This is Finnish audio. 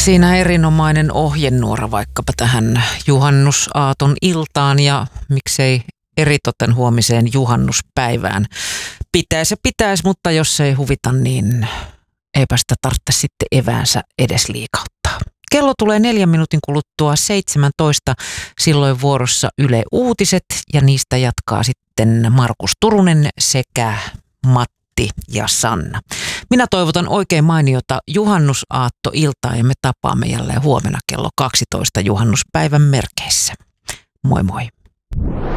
Siinä erinomainen ohjenuora vaikkapa tähän juhannusaaton iltaan ja miksei eritoten huomiseen juhannuspäivään. Pitäisi, mutta jos ei huvita, niin eipä sitä tarvitse sitten eväänsä edes liikauttaa. Kello tulee 4 minuutin kuluttua 17, silloin vuorossa Yle Uutiset ja niistä jatkaa sitten Markus Turunen sekä Matti ja Sanna. Minä toivotan oikein mainiota juhannusaattoiltaa ja me tapaamme jälleen huomenna kello 12 juhannuspäivän merkeissä. Moi moi.